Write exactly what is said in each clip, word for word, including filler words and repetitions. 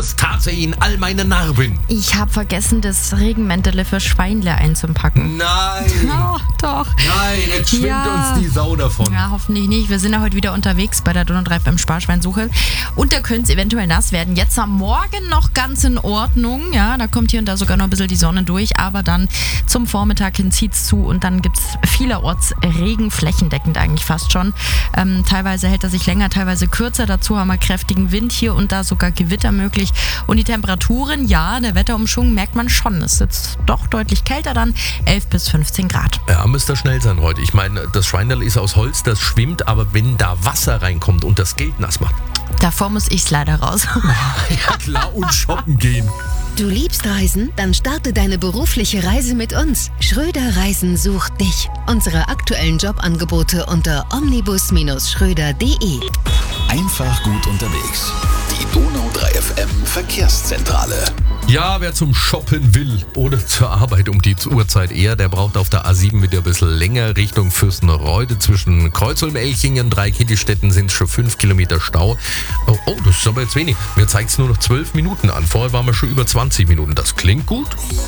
Es tat sie in all meine Narben. Ich habe vergessen, das Regenmäntele für Schweinle einzupacken. Nein. Oh, doch. Nein, jetzt schwimmt Ja. uns die Sau davon. Ja, hoffentlich nicht. Wir sind ja heute wieder unterwegs bei der Donau drei F M Sparschweinsuche. Und da könnte es eventuell nass werden. Jetzt am Morgen noch ganz in Ordnung. Ja, da kommt hier und da sogar noch ein bisschen die Sonne durch. Aber dann zum Vormittag hin zieht es zu und dann gibt es vielerorts Regen, flächendeckend eigentlich fast schon. Ähm, teilweise hält er sich länger, teilweise kürzer. Dazu haben wir kräftigen Wind, hier und da sogar Gewitter möglich. Und die Temperaturen, ja, der Wetterumschwung merkt man schon. Es ist jetzt doch deutlich kälter dann, elf bis fünfzehn Grad. Ja, müsste schnell sein heute. Ich meine, das Schweinerl ist aus Holz, das schwimmt, aber wenn da Wasser reinkommt und das Geld nass macht. Davor muss ich leider raus. Ja klar, und shoppen gehen. Du liebst Reisen? Dann starte deine berufliche Reise mit uns. Schröder Reisen sucht dich. Unsere aktuellen Jobangebote unter omnibus Schröder punkt de. Einfach gut unterwegs. Die Donau drei F M Verkehrszentrale. Ja, wer zum Shoppen will oder zur Arbeit um die Uhrzeit eher, der braucht auf der A sieben wieder ein bisschen länger Richtung Fürstenreude. Zwischen Kreuzholm-Elchingen und Dreikittestetten sind es schon fünf Kilometer Stau. Oh, oh, das ist aber jetzt wenig. Mir zeigt es nur noch zwölf Minuten an. Vorher waren wir schon über zwanzig Minuten. Das klingt gut.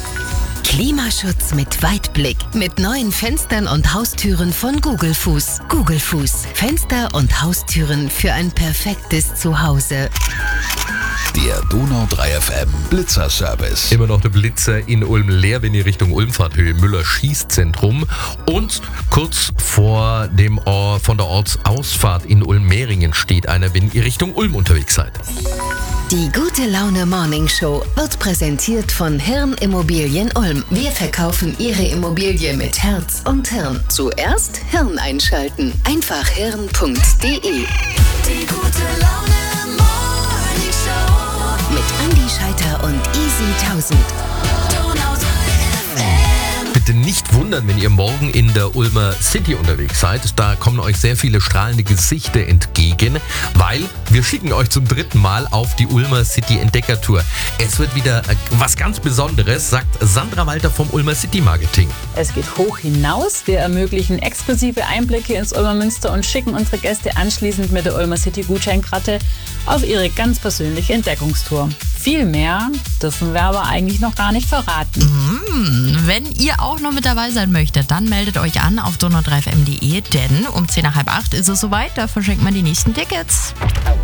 Klimaschutz mit Weitblick. Mit neuen Fenstern und Haustüren von Google Fuß. Google Fuß. Fenster und Haustüren für ein perfektes Zuhause. Der Donau drei F M Blitzerservice. Immer noch der Blitzer in Ulm leer, wenn ihr Richtung Ulm fahrt, Höhe Müller Schießzentrum. Und kurz vor dem Or- von der Ortsausfahrt in Ulm-Mehringen steht einer, wenn ihr Richtung Ulm unterwegs seid. Die Gute Laune Morning Show wird präsentiert von Hirn Immobilien Ulm. Wir verkaufen Ihre Immobilie mit Herz und Hirn. Zuerst Hirn einschalten. Einfach hirn punkt de. Die gute Laune Morning Show. Mit Andi Scheiter und Easy tausend. Donau drei F M. Bitte nicht wundern, wenn ihr morgen in der Ulmer City unterwegs seid. Da kommen euch sehr viele strahlende Gesichter entgegen, weil wir schicken euch zum dritten Mal auf die Ulmer City Entdeckertour. Es wird wieder was ganz Besonderes, sagt Sandra Walter vom Ulmer City Marketing. Es geht hoch hinaus. Wir ermöglichen exklusive Einblicke ins Ulmer Münster und schicken unsere Gäste anschließend mit der Ulmer City Gutscheinkarte auf ihre ganz persönliche Entdeckungstour. Viel mehr dürfen wir aber eigentlich noch gar nicht verraten. Mmh, wenn ihr auch noch mit dabei sein möchtet, dann meldet euch an auf donau drei f m punkt de, denn um zehn nach halb acht ist es soweit, da verschenkt man die nächsten Tickets.